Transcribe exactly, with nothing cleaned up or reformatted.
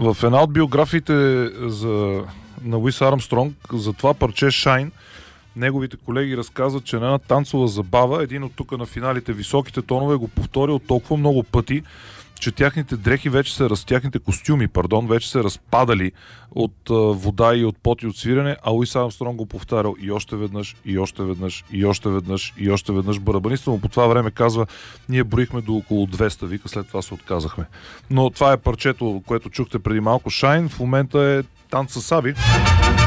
В една от биографиите за, на Луис Армстронг за това парче Shine, неговите колеги разказват, че на една танцова забава, един от тук на финалите високите тонове го повторил толкова много пъти, че тяхните дрехи вече се раз... тяхните костюми, пардон, вече се разпадали от а, вода и от пот и от свирене, а Луис Армстронг го повтарял и още веднъж, и още веднъж, и още веднъж, и още веднъж. Барабаниста му по това време казва, ние броихме до около двеста, вика, след това се отказахме. Но това е парчето, което чухте преди малко, Shine, в момента е танц със Саби.